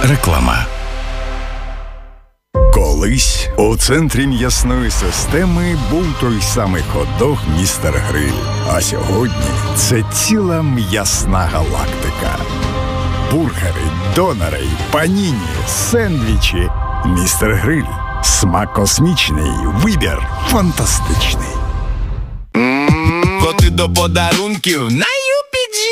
Реклама. Колись у центрі м'ясної системи був той самий хот-дог «Містер Гриль». А сьогодні це ціла м'ясна галактика. Бургери, донори, паніні, сендвічі. «Містер Гриль». Смак космічний, вибір фантастичний. Коти до подарунків